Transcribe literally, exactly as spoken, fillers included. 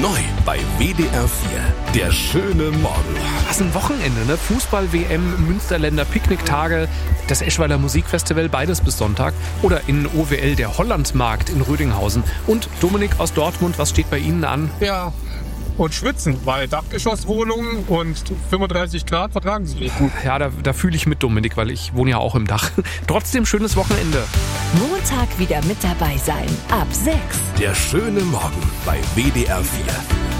Neu bei W D R vier. Der schöne Morgen. Was ein Wochenende, ne? Fußball-W M, Münsterländer Picknicktage, das Eschweiler Musikfestival, beides bis Sonntag. Oder in O W L der Hollandmarkt in Rödinghausen. Und Dominik aus Dortmund, was steht bei Ihnen an? Ja, und schwitzen, weil Dachgeschosswohnungen und fünfunddreißig Grad vertragen sie nicht gut. Ja, da, da fühle ich mit Dominik, weil ich wohne ja auch im Dach. Trotzdem schönes Wochenende. Montag wieder mit dabei sein. Ab sechs. Der schöne Morgen bei W D R vier.